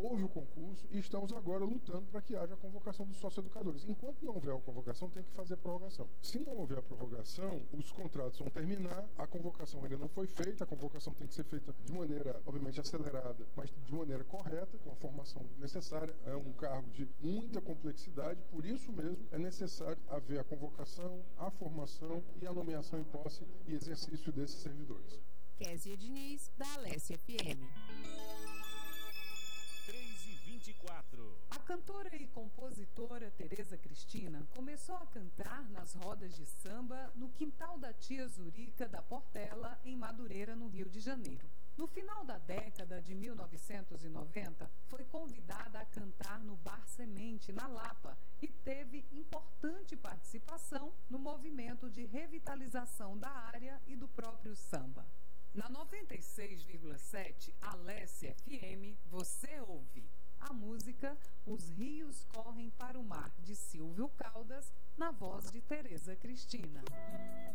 houve o concurso e estamos agora lutando para que haja a convocação dos sócio-educadores. Enquanto não houver a convocação, tem que fazer a prorrogação. Se não houver a prorrogação, os contratos vão terminar, a convocação ainda não foi feita, a convocação tem que ser feita de maneira, obviamente, acelerada, mas de maneira correta, com a formação necessária. É um cargo de muita complexidade, por isso mesmo é necessário haver a convocação, a formação e a nomeação em posse e exercício desses servidores. Kézia Diniz, da Alesse FM. 3h24. A cantora e compositora Tereza Cristina começou a cantar nas rodas de samba no quintal da tia Zurica da Portela, em Madureira, no Rio de Janeiro. No final da década de 1990, foi convidada a cantar no Bar Semente, na Lapa, e teve importante participação no movimento de revitalização da área e do próprio samba. Na 96,7 Alesse FM, você ouve a música Os Rios Correm para o Mar, de Silvio Caldas, na voz de Tereza Cristina.